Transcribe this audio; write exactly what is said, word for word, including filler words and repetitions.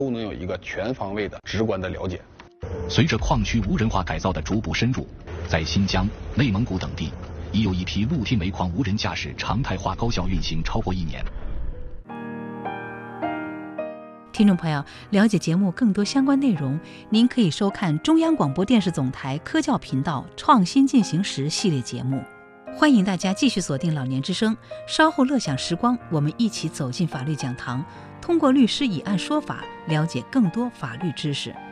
都能有一个全方位的直观的了解。 随着矿区无人化改造的逐步深入，在新疆、内蒙古等地，已有一批露天煤矿无人驾驶常态化高效运行超过一年。 听众朋友，了解节目更多相关内容，您可以收看中央广播电视总台科教频道《创新进行时》系列节目。欢迎大家继续锁定老年之声，稍后乐享时光，我们一起走进法律讲堂，通过律师以案说法，了解更多法律知识。